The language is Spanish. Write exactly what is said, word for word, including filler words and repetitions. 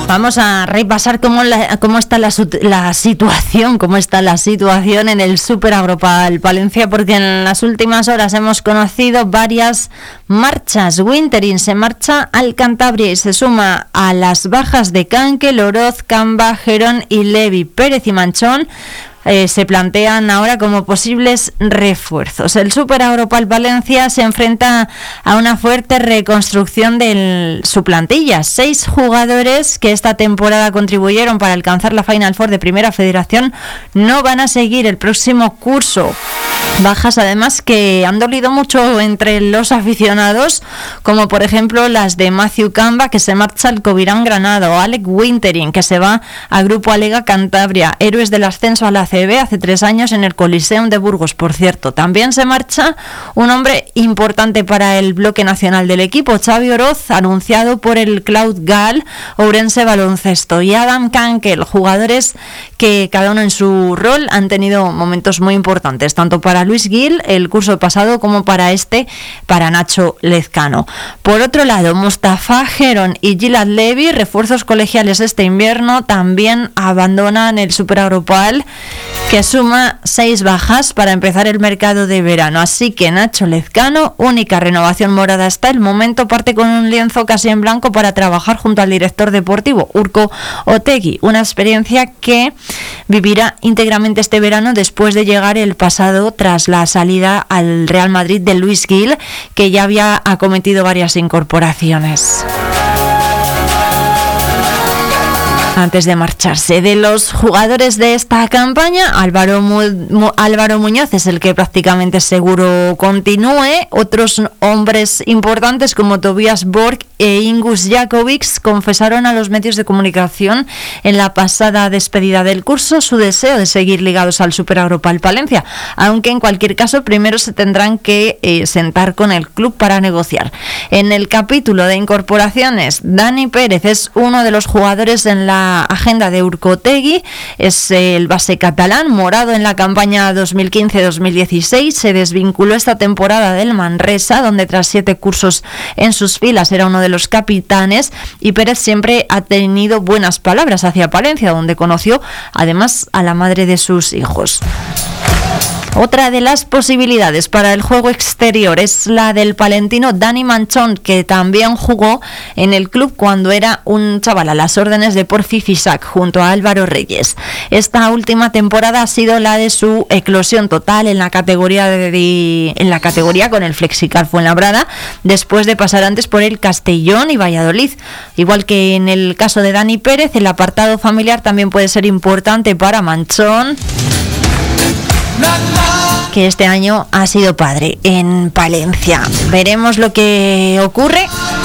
Vamos a repasar cómo, la, cómo está la, la situación, cómo está la situación en el Super Agropal Palencia, porque en las últimas horas hemos conocido varias marchas. Wintering se marcha al Cantabria y se suma a las bajas de Canque, Oroz, Camba, Gerón y Levi. Pérez y Manchón Eh, se plantean ahora como posibles refuerzos. El Super Agropal Valencia se enfrenta a una fuerte reconstrucción de su plantilla. Seis jugadores que esta temporada contribuyeron para alcanzar la Final Four de Primera Federación no van a seguir el próximo curso. Bajas además que han dolido mucho entre los aficionados, como por ejemplo las de Matthew Camba, que se marcha al Covirán Granada, o Alec Wintering, que se va a Grupo Alega Cantabria, héroes del ascenso a la A C B hace tres años en el Coliseum de Burgos, por cierto. También se marcha un hombre importante para el bloque nacional del equipo, Xavi Oroz, anunciado por el Cloud Gal Ourense Baloncesto, y Adam Cankel, jugadores que cada uno en su rol han tenido momentos muy importantes, tanto para Luis Gil el curso pasado como para este, para Nacho Lezcano. Por otro lado, Mustafa, Gerón y Gilad Levi, refuerzos colegiales este invierno, también abandonan el Super Agropal, que suma seis bajas para empezar el mercado de verano. Así que Nacho Lezcano, única renovación morada hasta el momento, parte con un lienzo casi en blanco para trabajar junto al director deportivo Urko Otegui, una experiencia que vivirá íntegramente este verano después de llegar el pasado tras la salida al Real Madrid de Luis Gil, que ya había acometido varias incorporaciones antes de marcharse. De los jugadores de esta campaña, Álvaro, Mu- Mu- Álvaro Muñoz es el que prácticamente seguro continúe. Otros hombres importantes como Tobias Borg e Ingus Jakovics confesaron a los medios de comunicación en la pasada despedida del curso su deseo de seguir ligados al Super Agropal Palencia, aunque en cualquier caso primero se tendrán que eh, sentar con el club para negociar. En el capítulo de incorporaciones, Dani Pérez es uno de los jugadores en la agenda de Urko Otegui, es el base catalán, morado en la campaña dos mil quince dos mil dieciséis, se desvinculó esta temporada del Manresa, donde tras siete cursos en sus filas era uno de los capitanes, y Pérez siempre ha tenido buenas palabras hacia Palencia, donde conoció además a la madre de sus hijos. Otra de las posibilidades para el juego exterior es la del palentino Dani Manchón, que también jugó en el club cuando era un chaval a las órdenes de Porfi Fisac junto a Álvaro Reyes. Esta última temporada ha sido la de su eclosión total en la categoría de, de, en la categoría con el Flexicar Fuenlabrada, después de pasar antes por el Castellón y Valladolid. Igual que en el caso de Dani Pérez, el apartado familiar también puede ser importante para Manchón, que este año ha sido padre en Palencia. Veremos lo que ocurre